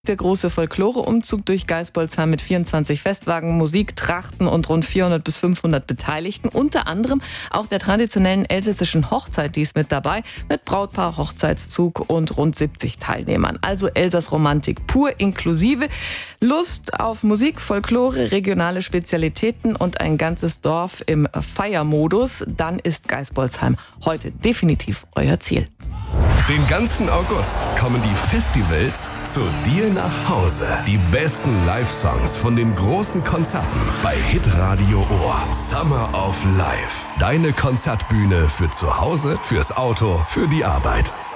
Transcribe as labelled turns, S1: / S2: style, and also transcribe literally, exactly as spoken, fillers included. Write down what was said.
S1: Der große Folklore-Umzug durch Gaisbolzheim mit vierundzwanzig Festwagen, Musik, Trachten und rund vierhundert bis fünfhundert Beteiligten. Unter anderem auch der traditionellen elsässischen Hochzeit, die ist mit dabei, mit Brautpaar, Hochzeitszug und rund siebzig Teilnehmern. Also Elsass-Romantik pur inklusive. Lust auf Musik, Folklore, regionale Spezialitäten und ein ganzes Dorf im Feiermodus. Dann ist Gaisbolzheim heute definitiv euer Ziel.
S2: Den ganzen August kommen die Festivals zu dir nach Hause. Die besten Live-Songs von den großen Konzerten bei Hitradio Ohr. Summer of Life. Deine Konzertbühne für zu Hause, fürs Auto, für die Arbeit.